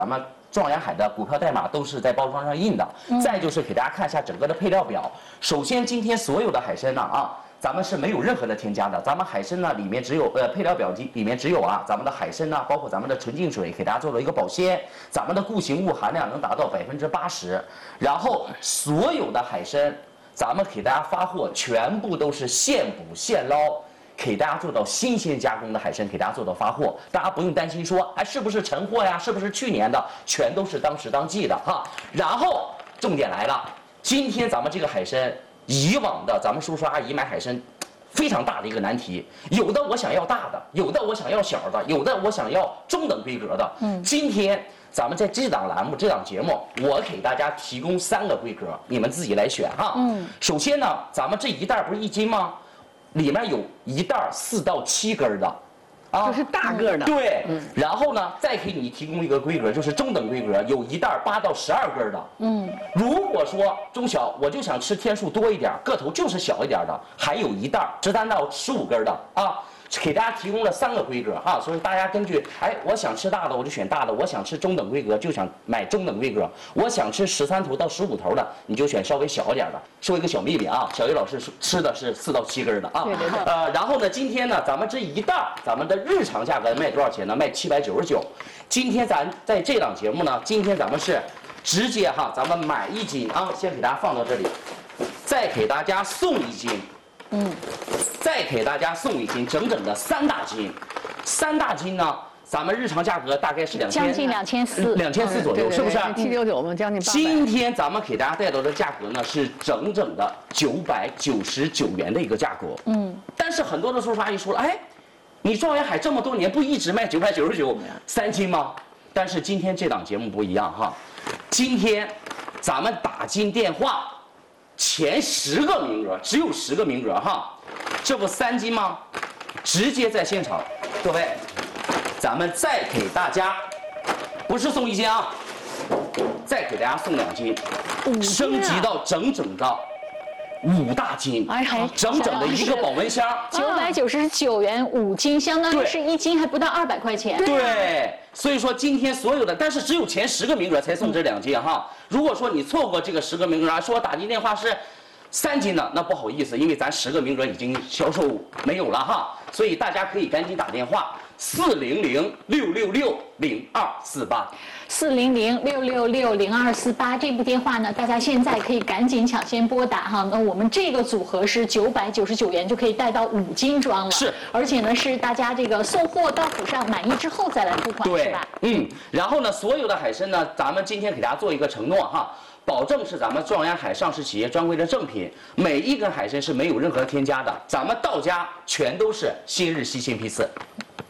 咱们壮阳海的股票代码都是在包装上印的。再就是给大家看一下整个的配料表。首先，今天所有的海参呢咱们是没有任何的添加的。咱们海参呢里面只有配料表里面只有咱们的海参呢，包括咱们的纯净水，给大家做了一个保鲜。咱们的固形物含量能达到80%。然后所有的海参，咱们给大家发货全部都是现捕现捞。给大家做到新鲜加工的海参，给大家做到发货，大家不用担心说，是不是陈货呀？是不是去年的？全都是当时当季的哈。然后重点来了，今天咱们这个海参，以往的咱们叔叔阿姨买海参，非常大的一个难题，有的我想要大的，有的我想要小的，有的我想要中等规格的。今天咱们在这档栏目、这档节目，我给大家提供3个规格，你们自己来选哈。首先呢，咱们这一袋不是1斤吗？里面有一袋4到7根的， 就是大个的。 对，然后呢，再给你提供一个规格，就是中等规格，有一袋8到12根的。如果说中小，我就想吃天数多一点，个头就是小一点的，还有一袋13到15根的给大家提供了3个规格哈，所以大家根据我想吃大的我就选大的，我想吃中等规格就想买中等规格，我想吃13头到15头的你就选稍微小一点的。说一个小秘密小鱼老师吃的是4到7根的对。 然后呢，今天呢，咱们这一袋咱们的日常价格卖多少钱呢？卖799。今天咱在这档节目呢，今天咱们是直接咱们买1斤先给大家放到这里，再给大家送1斤。再给大家送1斤，整整的3大斤。3大斤呢，咱们日常价格大概是将近2400 左右，是不是 ？799嘛，将近800。 今天咱们给大家带到的价格呢，是整整的999元的一个价格。但是很多的叔叔阿姨说了，你壮阳海这么多年不一直卖999 3斤吗？但是今天这档节目不一样哈，今天咱们打进电话。前10个名额，只有10个名额哈，这不3斤吗？直接在现场，各位，咱们再给大家，不是送1斤再给大家送2斤，升级到整整的5大斤，整整的一个保温箱 ，999元5斤，相当于是1斤还不到200块钱。 对，所以说今天所有的，但是只有前10个名额才送这2斤哈。如果说你错过这个10个名额，说打进电话是3斤的，那不好意思，因为咱10个名额已经销售没有了哈，所以大家可以赶紧打电话400-666-0248，400-666-0248这部电话呢，大家现在可以赶紧抢先拨打哈。那我们这个组合是999元就可以带到5斤装了，是，而且呢是大家这个送货到府上满意之后再来付款，是吧？然后呢，所有的海参呢，咱们今天给大家做一个承诺哈。保证是咱们壮阳海上市企业专柜的正品，每一根海参是没有任何添加的，咱们到家全都是新日期新批次。